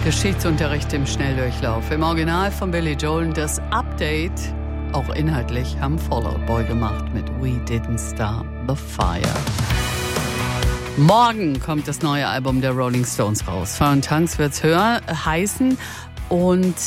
Geschichtsunterricht im Schnelldurchlauf. Im Original von Billy Joel. Das Update, auch inhaltlich, haben Fall Out Boy gemacht mit We Didn't Start the Fire. Morgen kommt das neue Album der Rolling Stones raus. Fire and Tanks wird's heißen. Und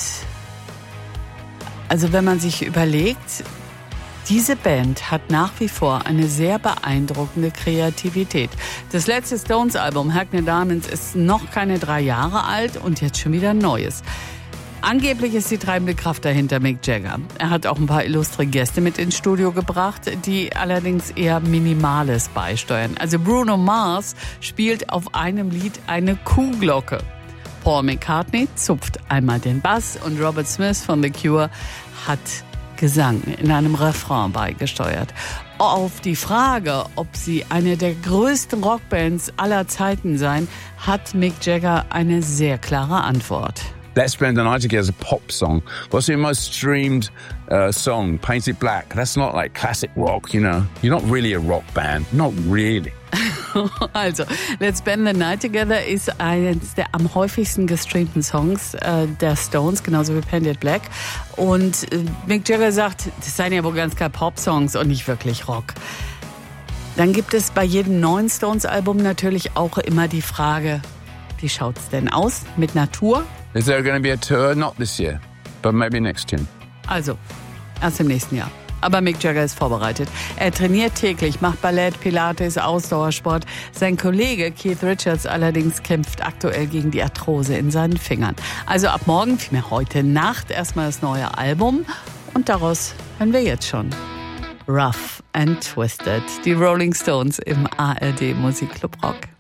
also wenn man sich überlegt, diese Band hat nach wie vor eine sehr beeindruckende Kreativität. Das letzte Stones-Album, Hackney Diamonds, ist noch keine 3 Jahre alt und jetzt schon wieder ein neues. Angeblich ist die treibende Kraft dahinter Mick Jagger. Er hat auch ein paar illustre Gäste mit ins Studio gebracht, die allerdings eher Minimales beisteuern. Also Bruno Mars spielt auf einem Lied eine Kuhglocke. Paul McCartney zupft einmal den Bass und Robert Smith von The Cure hat Gesang in einem Refrain beigesteuert. Auf die Frage, ob sie eine der größten Rockbands aller Zeiten seien, hat Mick Jagger eine sehr klare Antwort. Let's Spend the Night Together is a pop song. What's your most streamed song? Painted Black. That's not like classic rock, you know. You're not really a rock band. Not really. Also, Let's Spend the Night Together ist eines der am häufigsten gestreamten Songs der Stones, genauso wie Painted Black. Und Mick Jagger sagt, das seien ja wohl ganz klar Pop-Songs und nicht wirklich Rock. Dann gibt es bei jedem neuen Stones-Album natürlich auch immer die Frage, wie schaut's denn aus mit Natur? Is there going to be a tour? Not this year, but maybe next year. Also, erst im nächsten Jahr. Aber Mick Jagger ist vorbereitet. Er trainiert täglich, macht Ballett, Pilates, Ausdauersport. Sein Kollege Keith Richards allerdings kämpft aktuell gegen die Arthrose in seinen Fingern. Also ab morgen, vielmehr heute Nacht, erstmal das neue Album. Und daraus hören wir jetzt schon Rough and Twisted. Die Rolling Stones im ARD Musikclub Rock.